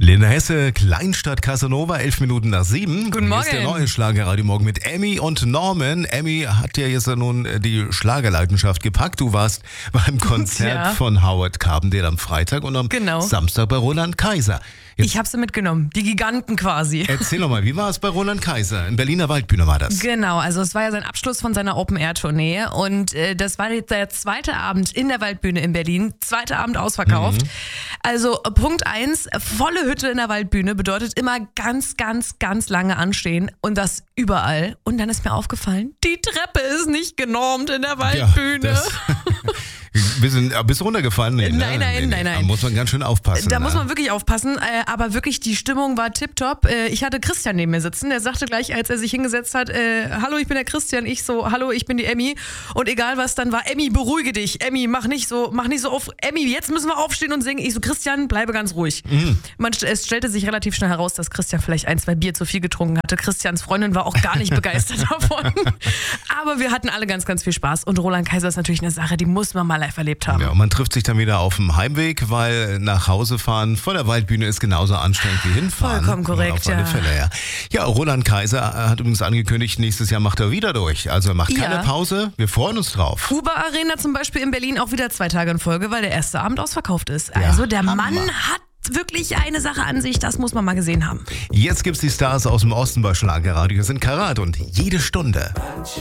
Linda Hesse, Kleinstadt Casanova, 11 Minuten nach 7. Guten Morgen. Hier ist der neue Schlagerradio Morgen mit Emmy und Norman. Emmy hat ja jetzt nun die Schlagerleidenschaft gepackt. Du warst beim Konzert von Howard Carpendale am Freitag und am Samstag bei Roland Kaiser. Ich habe sie mitgenommen, die Giganten quasi. Erzähl doch mal, wie war es bei Roland Kaiser? In Berliner Waldbühne war das. Genau, also es war ja sein Abschluss von seiner Open-Air-Tournee und das war jetzt der zweite Abend in der Waldbühne in Berlin, zweiter Abend ausverkauft. Also Punkt 1, volle Hütte in der Waldbühne bedeutet immer ganz, ganz, ganz lange anstehen und das überall. Und dann ist mir aufgefallen, die Treppe ist nicht genormt in der Waldbühne. Bist du runtergefallen? Nein. Da muss man ganz schön aufpassen. Da muss man wirklich aufpassen, aber wirklich die Stimmung war tipptopp. Ich hatte Christian neben mir sitzen, der sagte gleich, als er sich hingesetzt hat, hallo, ich bin der Christian, ich so, hallo, ich bin die Emmy. Und egal was dann war, Emmy, beruhige dich, Emmy, mach nicht so auf, Emmy, jetzt müssen wir aufstehen und singen. Ich so, Christian, bleibe ganz ruhig. Es stellte sich relativ schnell heraus, dass Christian vielleicht 1, 2 Bier zu viel getrunken hatte. Christians Freundin war auch gar nicht begeistert davon. Aber wir hatten alle ganz, ganz viel Spaß. Und Roland Kaiser ist natürlich eine Sache, die muss man mal live erlebt haben. Ja, und man trifft sich dann wieder auf dem Heimweg, weil nach Hause fahren vor der Waldbühne ist genauso anstrengend wie hinfahren. Vollkommen korrekt, auf alle Fälle, ja. Ja, Roland Kaiser hat übrigens angekündigt, nächstes Jahr macht er wieder durch. Also er macht keine Pause, wir freuen uns drauf. Huber Arena zum Beispiel in Berlin auch wieder 2 Tage in Folge, weil der erste Abend ausverkauft ist. Also der Mann hat wirklich eine Sache an sich, das muss man mal gesehen haben. Jetzt gibt's die Stars aus dem Osten bei Schlagerradio, sind Karat und jede Stunde.